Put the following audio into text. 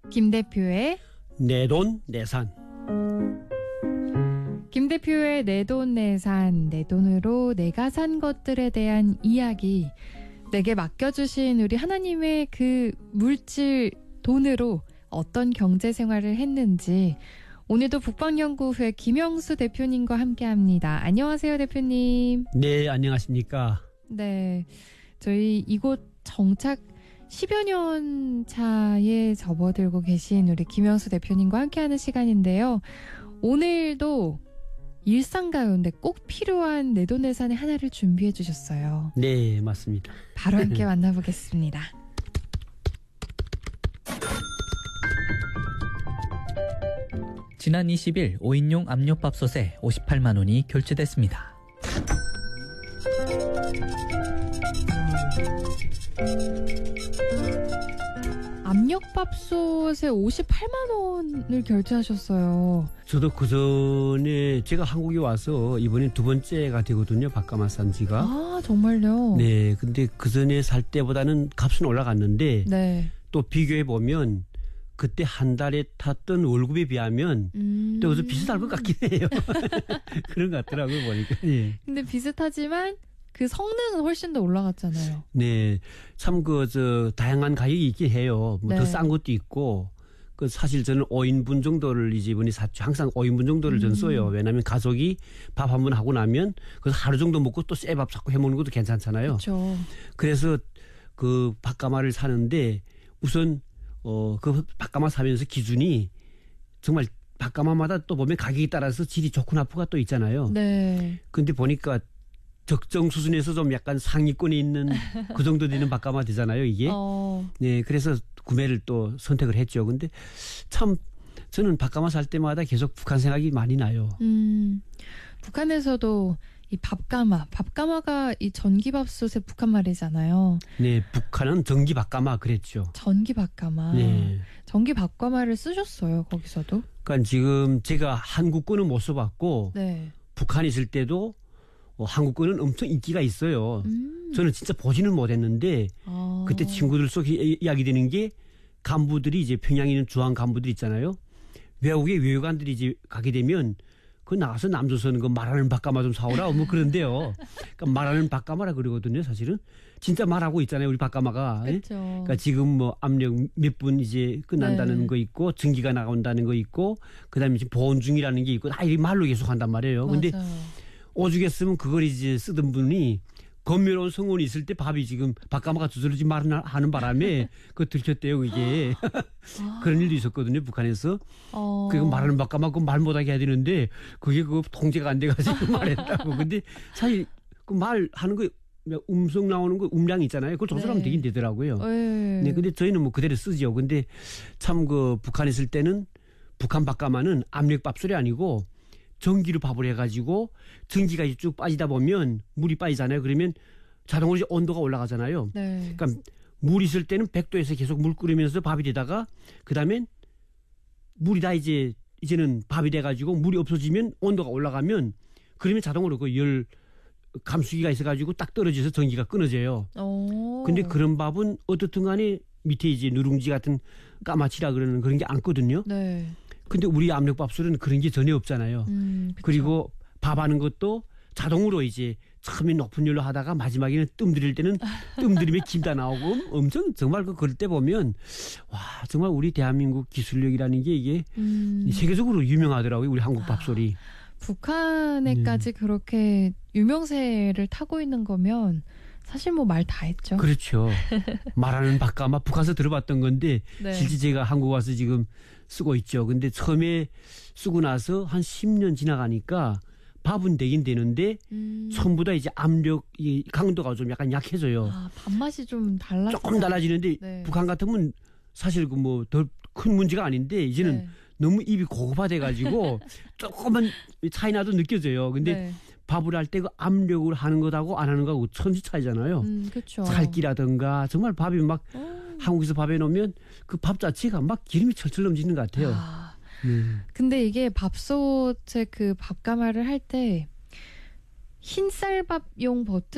김 대표의 내 돈 내산. 김 대표의 내 돈 내산, 내 돈으로 내가 산 것들에 대한 이야기, 내게 맡겨주신 우리 하나님의 그 물질 돈으로 어떤 경제 생활을 했는지 오늘도 북방연구회 김영수 대표님과 함께합니다. 안녕하세요, 대표님. 네, 안녕하십니까. 네, 저희 이곳 정착 10여 년 차에 접어들고 계신 우리 김영수 대표님과 함께하는 시간인데요. 오늘도 일상 가운데 꼭 필요한 내돈내산의 하나를 준비해 주셨어요. 네, 맞습니다. 바로 함께 만나보겠습니다. 지난 20일 5인용 압력밥솥에 58만 원이 결제됐습니다. 압력밥솥에 58만 원을 결제하셨어요. 저도 그 전에 제가 한국에 와서 이번엔 두 번째가 되거든요. 밥가마 산 지가. 아, 정말요? 네, 근데 그 전에 살 때보다는 값은 올라갔는데 네. 또 비교해 보면 그때 한 달에 탔던 월급에 비하면 또 여기서 비슷할 것 같긴 해요. 그런 것 같더라고요, 보니까. 예. 근데 비슷하지만 그 성능은 훨씬 더 올라갔잖아요. 네, 참 다양한 가격이 있긴 해요. 뭐 더 네. 싼 것도 있고. 사실 저는 5인분 정도를 이제 이번에 샀죠. 항상 5인분 정도를 전 써요. 왜냐하면 가족이 밥 한 번 하고 나면 그래서 하루 정도 먹고 또 새 밥 자꾸 해 먹는 것도 괜찮잖아요. 그렇죠. 그래서 그 밥가마를 사는데 우선 그 밥가마 사면서 기준이 정말 밥가마마다 또 보면 가격에 따라서 질이 좋고 나쁘가 또 있잖아요. 네. 근데 보니까 적정 수준에서 좀 약간 상위권에 있는 그 정도 되는 밥가마 되잖아요, 이게. 네, 그래서 구매를 또 선택을 했죠. 근데 참 저는 밥가마 살 때마다 계속 북한 생각이 많이 나요. 북한에서도 이 밥가마가 이 전기밥솥의 북한 말이잖아요. 네, 북한은 전기 밥가마 그랬죠. 전기 밥가마. 네. 전기 밥가마를 쓰셨어요, 거기서도? 그러니까 지금 제가 한국 거는 못 써봤고 네. 북한에 있을 때도 한국 거는 엄청 인기가 있어요. 저는 진짜 보지는 못했는데 그때 친구들 속에 이야기되는 게 간부들이 이제 평양에 있는 주한 간부들 있잖아요. 외국에 외교관들이 이제 가게 되면 그 나가서 남조선 그 말하는 밥가마 좀 사오라 뭐 그런데요. 그러니까 말하는 밥가마라 그러거든요. 사실은 진짜 말하고 있잖아요. 우리 밥가마가. 그렇죠. 그러니까 지금 뭐 압력 몇 분 이제 끝난다는 네. 거 있고 전기가 나온다는 거 있고 그다음에 지금 보온 중이라는 게 있고 다 이 말로 계속 한단 말이에요. 근데 맞아요. 오죽했으면 그걸 이제 쓰던 분이 건멸한 성원이 있을 때 밥이 지금 밥가마가 두드러지 말하는 바람에 그거 들켰대요, 이게. 그런 일도 있었거든요, 북한에서. 그리고 말하는 밥가마 그 말 못하게 해야 되는데 그게 통제가 안 돼가지고 말했다고. 근데 사실 그 말하는 거 음성 나오는 거 음량 있잖아요. 그걸 조절하면 되긴 되더라고요. 네, 근데 저희는 뭐 그대로 쓰죠. 근데 참 북한에 있을 때는 북한 밥가마는 압력밥솥이 아니고 전기로 밥을 해가지고 전기가 쭉 빠지다 보면 물이 빠지잖아요. 그러면 자동으로 이제 온도가 올라가잖아요. 네. 그러니까 물 있을 때는 100도에서 계속 물 끓이면서 밥이 되다가 그다음엔 물이 다 이제는 밥이 돼가지고 물이 없어지면 온도가 올라가면 그러면 자동으로 그 열 감수기가 있어가지고 딱 떨어져서 전기가 끊어져요. 근데 그런 밥은 어떻든 간에 밑에 이제 누룽지 같은 까마치라 그러는 그런 게 앉거든요. 네. 근데 우리 압력밥솥은 그런 게 전혀 없잖아요. 그리고 밥하는 것도 자동으로 이제 처음에 높은 열로 하다가 마지막에는 뜸들일 때는 뜸들이면 김 다 나오고 엄청 정말 그럴 때 보면 와 정말 우리 대한민국 기술력이라는 게 이게 세계적으로 유명하더라고요. 우리 한국 밥솥이. 북한에까지 그렇게 유명세를 타고 있는 거면 사실 뭐 말 다 했죠. 그렇죠. 말하는 밥가마 북한에서 들어봤던 건데 네. 실제 제가 한국 와서 지금 쓰고 있죠. 근데 처음에 쓰고 나서 한 10년 지나가니까 밥은 되긴 되는데 전부 다 이제 압력 이 강도가 좀 약간 약해져요. 밥맛이 좀 달라져. 조금 달라지는데 네. 북한 같으면 사실 그 뭐 더 큰 문제가 아닌데 이제는 네. 너무 입이 고급화돼가지고 조금만 차이 나도 느껴져요. 근데 네. 밥을 할 때 그 압력을 하는 것하고 안 하는 거하고 천지 차이잖아요. 그렇죠. 살기라든가 정말 밥이 막 한국에서 밥해 놓으면 그 밥 자체가 막 기름이 철철 넘치는 것 같아요. 근데 이게 밥솥에 그 밥가마를 할 때 흰쌀밥용 버튼